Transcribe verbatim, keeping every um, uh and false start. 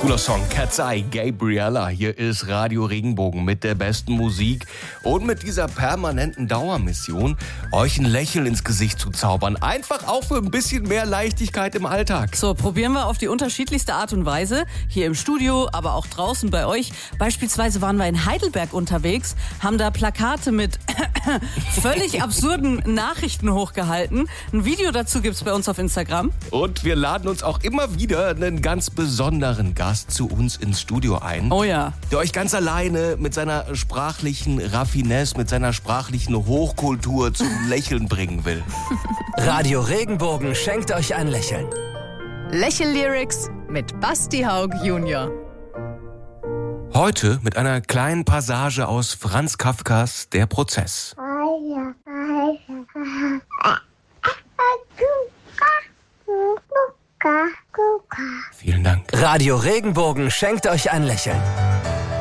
Cooler Song, Cat's Eye, Gabriella. Hier ist Radio Regenbogen mit der besten Musik und mit dieser permanenten Dauermission, euch ein Lächeln ins Gesicht zu zaubern. Einfach auch für ein bisschen mehr Leichtigkeit im Alltag. So, probieren wir auf die unterschiedlichste Art und Weise. Hier im Studio, aber auch draußen bei euch. Beispielsweise waren wir in Heidelberg unterwegs, haben da Plakate mit völlig absurden Nachrichten hochgehalten. Ein Video dazu gibt's bei uns auf Instagram. Und wir laden uns auch immer wieder einen ganz besonderen Gast zu uns ins Studio ein. Oh ja. Der euch ganz alleine mit seiner sprachlichen Raffinesse, mit seiner sprachlichen Hochkultur zum Lächeln bringen will. Radio Regenbogen schenkt euch ein Lächeln. Lächel-Lyrics mit Basti Haug Junior Heute mit einer kleinen Passage aus Franz Kafkas Der Prozess. Vielen Dank. Radio Regenbogen schenkt euch ein Lächeln.